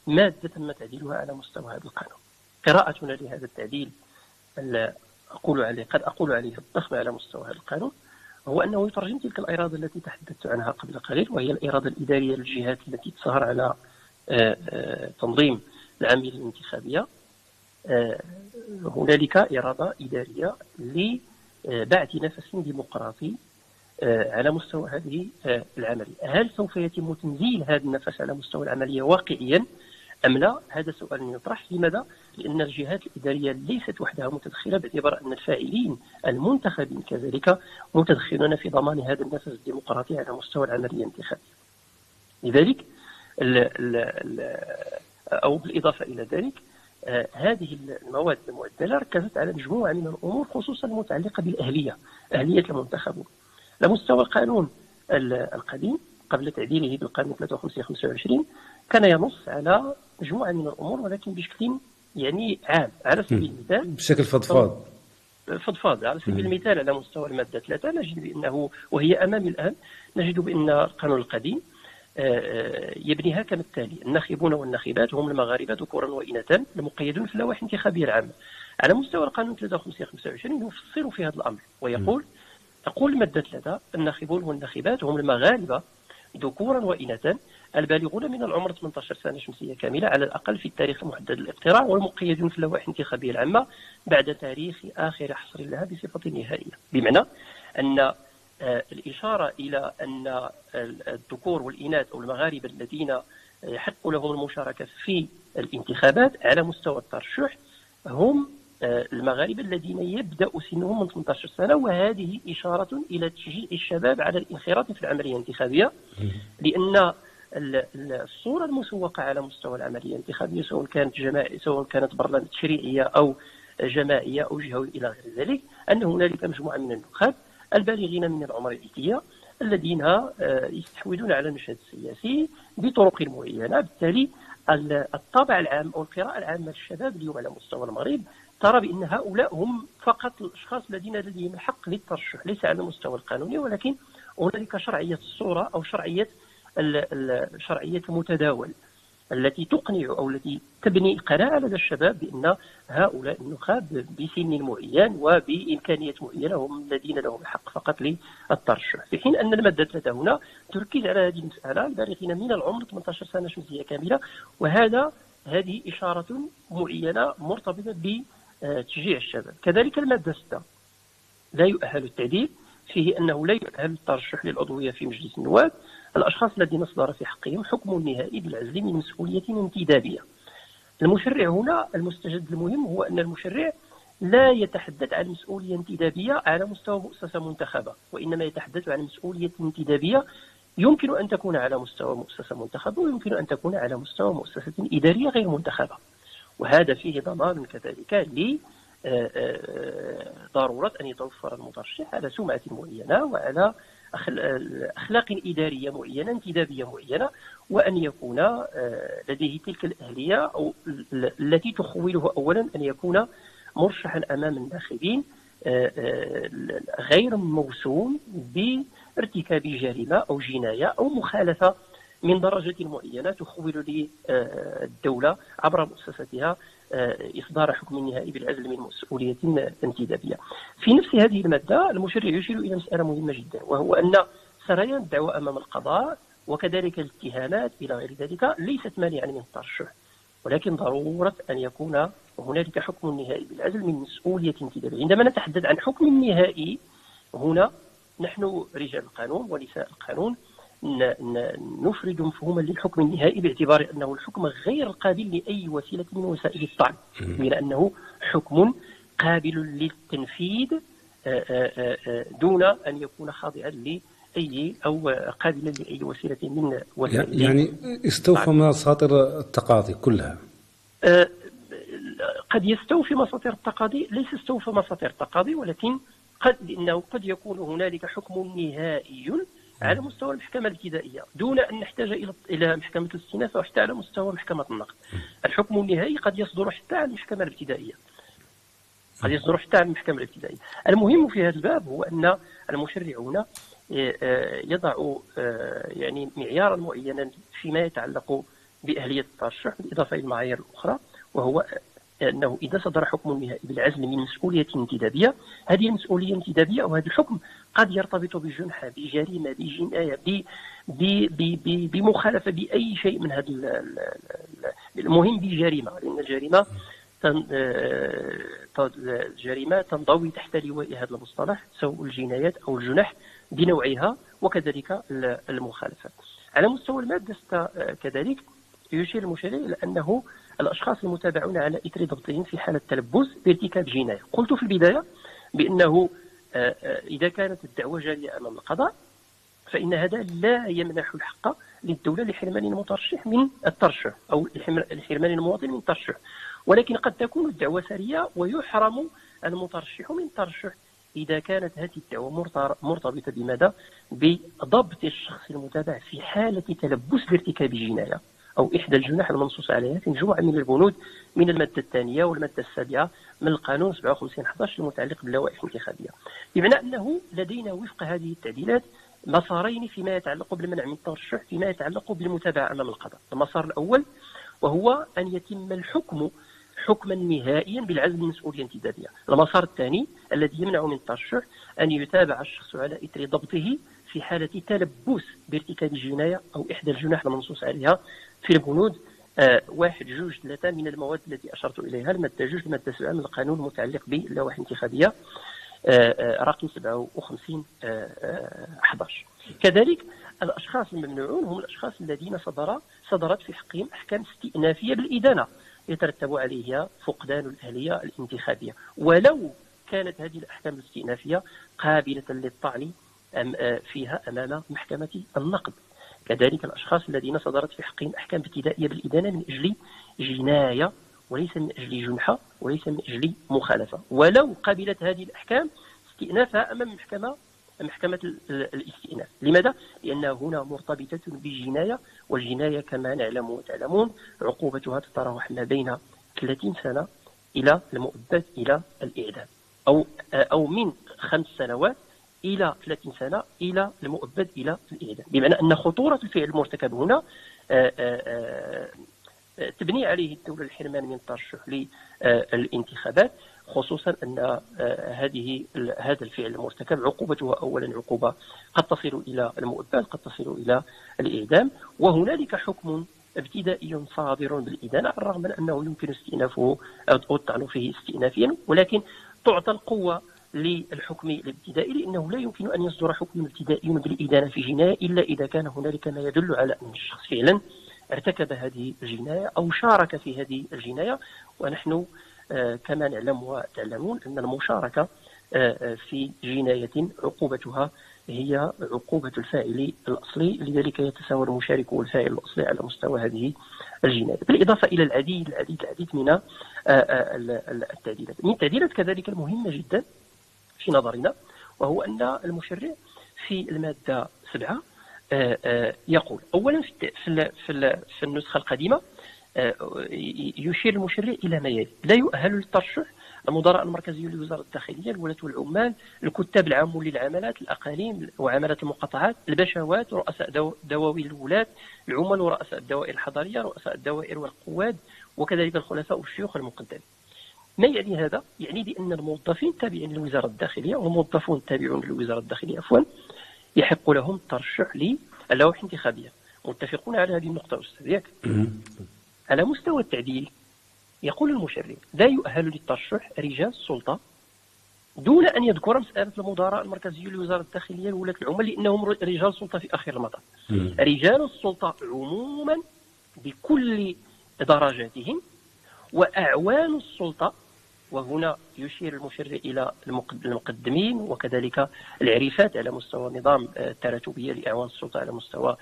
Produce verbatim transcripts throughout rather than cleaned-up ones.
مادة تم تعديلها على مستوى هذا القانون. قراءتنا لهذا التعديل أقول عليه قد أقول عليه الضخم على مستوى هذا القانون هو أنه يترجم تلك الإرادة التي تحدثت عنها قبل قليل، وهي الإرادة الإدارية للجهات التي تسهر على تنظيم العملية الانتخابية. هنالك إرادة إدارية لبعث نفس ديمقراطي على مستوى هذه العملية. هل سوف يتم تنزيل هذا النفس على مستوى العملية واقعيا أم لا؟ هذا سؤال يطرح. لماذا؟ لأن الجهات الإدارية ليست وحدها متدخلة، باعتبار أن الفاعلين المنتخبين كذلك متدخلون في ضمان هذا النفس الديمقراطي على مستوى العملية الانتخابية. لذلك ال ال ال أو بالإضافة إلى ذلك آه هذه المواد المعدلة ركزت على مجموعة من الأمور خصوصا المتعلقة بالأهلية، أهلية المنتخبون. على مستوى القانون القديم قبل تعديله بالقانون ثلاثة وخمسين خمسة وعشرين كان ينص على مجموعة من الأمور ولكن بشكل يعني عام. على سبيل المثال بشكل فضفاض فضفاض على سبيل المثال على مستوى المادة ثلاثة نجد بأنه، وهي أمامي الآن، نجد بأن القانون القديم يبنيها كما التالي: الناخبون والناخبات هم المغاربة ذكورا وإناثا المقيدون في اللوائح الانتخابية العامة. على مستوى القانون ثلاثة وخمسين خمسة وعشرين يفصل في هذا الأمر ويقول: تقول المادة ثلاثة: الناخبون والناخبات هم المغاربة ذكورا وإناثا البالغون من العمر ثمانية عشر سنة شمسية كاملة على الأقل في التاريخ المحدد للاقتراع، والمقيدون في اللوائح الانتخابية العامة بعد تاريخ آخر حصر لها بصفة نهائية. بمعنى أن الإشارة إلى أن الذكور والإناث أو المغاربة الذين يحق لهم المشاركة في الانتخابات على مستوى الترشح هم المغاربة الذين يبدأ سنهم من ثمانية عشر سنة، وهذه إشارة إلى تشجيع الشباب على الانخراط في العملية الانتخابية، لأن الصورة المسوقة على مستوى العملية الانتخابية سواء كانت جماعية سواء كانت برلمان تشريعية أو جماعية أو جهوية إلى غير ذلك، أن هنالك مجموعة من النخب البالغين من العمر العتية الذين يستحوذون على المشهد السياسي بطرق معينة. بالتالي الطابع العام أو القراءة العامة للشباب اليوم على مستوى المغرب ترى بأن هؤلاء هم فقط الأشخاص الذين لديهم الحق للترشح، ليس على المستوى القانوني، ولكن هنالك شرعية الصورة أو شرعية الشرعية المتداول التي تقنع أو التي تبني القناعة لدى الشباب بأن هؤلاء النخاب بسن معين وبإمكانية معينة هم الذين لهم الحق فقط للترشح، في حين أن المادة ثلاثة هنا تركز على هذه المسألة: البالغين من العمر ثمانية عشر سنة شمسية كاملة، وهذا هذه إشارة معينة مرتبطة بتشجيع الشباب. كذلك المادة ستة لا يؤهل التعديل، فيه أنه لا يؤهل الترشح للعضوية في مجلس النواب الأشخاص الذين صدر في حقهم حكم نهائي بالعزل من مسؤولية انتدابية. المشرع هنا المستجد المهم هو أن المشرع لا يتحدث عن مسؤولية انتدابية على مستوى مؤسسة منتخبة، وإنما يتحدث عن مسؤولية انتدابية يمكن أن تكون على مستوى مؤسسة منتخبة ويمكن أن تكون على مستوى مؤسسة إدارية غير منتخبة، وهذا فيه ضمان كذلك ل ضرورة أن يتوفر المترشح على سمعة معينة وعلى أخلاق إدارية معينة انتدابية معينة، وأن يكون لديه تلك الأهلية أو التي تخوله أولا أن يكون مرشحا أمام الناخبين غير موسوم بارتكاب جريمة أو جناية أو مخالفة من درجة معينة تخول للدولة عبر مؤسستها إصدار حكم نهائي بالعزل من مسؤولية انتدابية. في نفس هذه المادة المشرع يشير إلى مسألة مهمة جدا، وهو أن سريان الدعوى أمام القضاء وكذلك الاتهامات إلى غير ذلك ليست مانعا من الترشح، ولكن ضرورة أن يكون هنالك حكم نهائي بالعزل من مسؤولية انتدابية. عندما نتحدث عن حكم نهائي هنا نحن رجال القانون ونساء القانون نفرد مفهوما للحكم النهائي باعتبار أنه الحكم غير قابل لأي وسيلة من وسائل الطعن، من أنه حكم قابل للتنفيذ دون أن يكون خاضعا لأي أو قابلا لأي وسيلة من وسائل. يعني استوفى مساطر التقاضي كلها؟ قد يستوفي مساطر التقاضي، ليس استوفى مساطر التقاضي، ولكن قد لأنه قد يكون هنالك حكم نهائي على مستوى المحكمة الابتدائية دون أن نحتاج إلى إلى محكمة الاستئناف أو حتى على مستوى محكمة النقد. الحكم النهائي قد يصدر حتى عن المحكمة الابتدائية، قد يصدر حتى عن المحكمة الابتدائية. المهم في هذا الباب هو أن المشرع هنا يضع يعني معيارا معينا فيما يتعلق بأهلية الترشح بالإضافة إلى المعايير الأخرى، وهو أنه إذا صدر حكم نهائي بالعزل من مسؤولية انتدابية، هذه المسؤولية الانتدابية أو هذا الحكم قد يرتبط بجنحة، بجريمة، بجناية، بمخالفة بأي شيء من هذا. المهم بجريمة، لأن الجريمة الجريمة تنضوي تحت لواء هذا المصطلح، سواء الجنايات أو الجنح بنوعها، وكذلك المخالفات. على مستوى المادة كذلك يشير المشرع إلى أنه الأشخاص المتابعون على إثر ضبطهم في حالة تلبس بارتكاب جناية. قلت في البداية بأنه إذا كانت الدعوة جارية أمام القضاء فإن هذا لا يمنح الحق للدولة لحرمان المترشح من الترشح أو لحرمان المواطن من الترشح، ولكن قد تكون الدعوة سارية ويحرم المترشح من الترشح إذا كانت هذه الدعوة مرتبطة بماذا؟ بضبط الشخص المتابع في حالة تلبس بارتكاب جناية أو إحدى الجناح المنصوص عليها في مجموعة من البنود من المادة الثانية والمادة السابعة من القانون سبعة وخمسين أحد عشر المتعلق باللوائح الانتخابية. بمعنى أنه لدينا وفق هذه التعديلات مسارين فيما يتعلق بالمنع من الترشح فيما يتعلق بالمتابعة أمام القضاء. المسار الأول وهو أن يتم الحكم حكما نهائيا بالعزل من المسؤولية الانتدابية. المسار الثاني الذي يمنع من الترشح أن يتابع الشخص على إثر ضبطه في حالة تلبس بارتكاب جناية أو إحدى الجناح المنصوص عليها في البنود آه واحد جوج ثلاثة من المواد التي أشرت إليها، المادة جوج المادة سبعة من القانون المتعلق باللوائح الانتخابية آه آه رقم سبعة وخمسين أحد عشر. كذلك الأشخاص الممنوعون هم الأشخاص الذين صدر صدرت في حقهم أحكام استئنافية بالإدانة يترتب عليها فقدان الأهلية الانتخابية، ولو كانت هذه الأحكام الاستئنافية قابلة للطعن فيها أمام محكمة النقد. كذلك الأشخاص الذين صدرت في حقهم أحكام ابتدائية بالإدانة من أجل جناية وليس من أجل جنحة وليس من أجل مخالفة، ولو قبلت هذه الأحكام استئنافها أمام محكمة محكمة الاستئناف. لماذا؟ لأنها هنا مرتبطة بجناية، والجناية كما نعلم وتعلمون عقوبتها تتراوح ما بين ثلاثين سنة إلى المؤبد إلى الإعدام، أو أو من خمس سنوات إلى ثلاثين سنة إلى المؤبد إلى الإعدام. بمعنى أن خطورة الفعل المرتكب هنا تبني عليه الدولة الحرمان من الترشح للانتخابات، خصوصا أن هذه هذا الفعل المرتكب عقوبته أولا عقوبة قد تصل إلى المؤبد قد تصل إلى الإعدام، وهنالك حكم ابتدائي صادر بالإدانة على الرغم من أنه يمكن استئنافه أو الطعن فيه استئنافيا، ولكن تعطى القوة للحكم الابتدائي لأنه لا يمكن أن يصدر حكم ابتدائي بالإدانة في جناية إلا إذا كان هنالك ما يدل على أن الشخص فعلا ارتكب هذه الجناية أو شارك في هذه الجناية. ونحن آه كما نعلم وتعلمون أن المشاركة آه في جناية عقوبتها هي عقوبة الفاعل الأصلي، لذلك يتساوى المشارك والفاعل الأصلي على مستوى هذه الجناية، بالإضافة إلى العديد العديد العديد من آه التعديلات. من التعديلات كذلك المهمة جدا في نظرنا وهو أن المشرع في المادة سبعة يقول أولا في في النسخة القديمة يشير المشرع إلى ما يلي: لا يؤهل للترشح المدراء المركزيون لوزارة الداخلية، الولاة والعمال، الكتاب العامون للعملات، الأقاليم وعملات المقاطعات، البشوات، رؤساء دواوين الولاة، العمال ورؤساء الدوائر الحضرية، رؤساء الدوائر والقواد، وكذلك الخلفاء والشيوخ المقدمين. ما يعني هذا؟ يعني بأن الموظفين التابعين لوزارة الداخلية والموظفون التابعون لوزارة الداخلية عفوا يحق لهم الترشح للوائح الانتخابية. متفقون على هذه النقطة أستاذ ياك؟ على مستوى التعديل يقول المشرع: لا يؤهل للترشح رجال السلطة، دون أن يذكر مسألة المدراء المركزيون لوزارة الداخلية وولاة العمال لأنهم رجال سلطة في آخر المطاف. رجال السلطة عموما بكل درجاتهم، وأعوان السلطة، وهنا يشير المشرع إلى المقدمين وكذلك العريفات على مستوى النظام التراتبية لأعوان السلطة على مستوى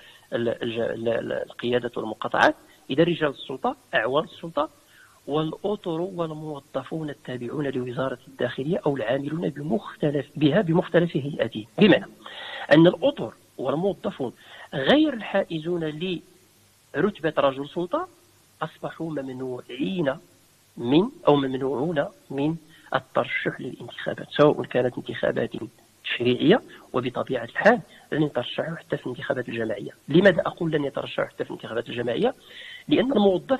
القيادة والمقاطعات. إذا رجال السلطة، أعوان السلطة، والأطر والموظفون التابعون لوزارة الداخلية أو العاملون بمختلف بها بمختلف هيئاتهم. بمعنى أن الأطر والموظفون غير الحائزون لرتبة رجل سلطة أصبحوا ممنوعين من أو ممنوعون من الترشح للانتخابات، سواء كانت انتخابات التشريعية، وبطبيعة الحال لن يترشحوا حتى في الانتخابات الجماعية. لماذا أقول لن يترشحوا حتى في الانتخابات الجماعية؟ لأن الموظف